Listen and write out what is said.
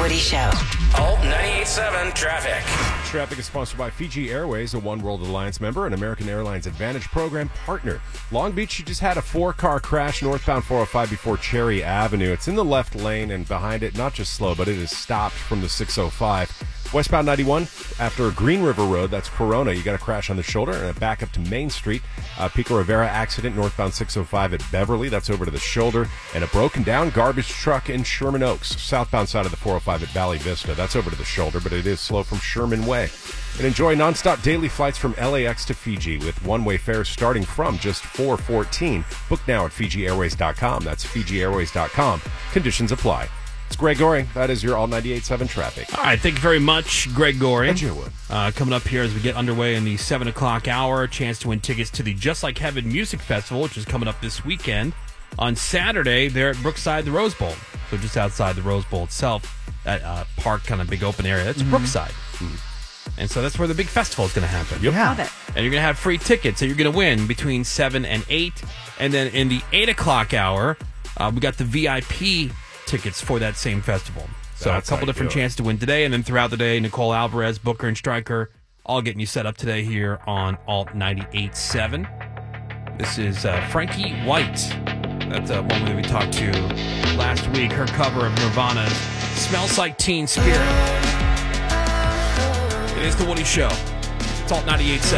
Woody Show. Alt 98.7 traffic. Traffic is sponsored by Fiji Airways, a One World Alliance member and American Airlines Advantage program partner. Long Beach, you just had a 4-car crash northbound 405 before Cherry Avenue. It's in the left lane, and behind it, not just slow, but it is stopped from the 605. Westbound 91, after Green River Road, that's Corona, you got a crash on the shoulder and a back up to Main Street. Pico Rivera accident northbound 605 at Beverly, that's over to the shoulder. And a broken down garbage truck in Sherman Oaks, southbound side of the 405 at Valley Vista. That's over to the shoulder, but it is slow from Sherman Way. And enjoy nonstop daily flights from LAX to Fiji with one-way fares starting from just $414. Book now at FijiAirways.com. That's FijiAirways.com. Conditions apply. It's Greg Goring. That is your All 98.7 traffic. All right, thank you very much, Greg Goring. Thank you. Coming up here as we get underway in the 7 o'clock hour, a chance to win tickets to the Just Like Heaven Music Festival, which is coming up this weekend. On Saturday, they're at Brookside, the Rose Bowl. So just outside the Rose Bowl itself, that park kind of big open area. That's Brookside. And so that's where the big festival is going to happen. Yep. Love it. And you're going to have free tickets. So you're going to win between 7 and 8. And then in the 8 o'clock hour, we got the VIP tickets for that same festival. So That's a couple how you different do it. chances to win today. And then throughout the day, Nicole Alvarez, Booker, and Stryker all getting you set up today here on Alt 98.7. This is Frankie White. That's a woman that we talked to last week. Her cover of Nirvana's Smells Like Teen Spirit. It is The Woody Show. It's Alt 98.7.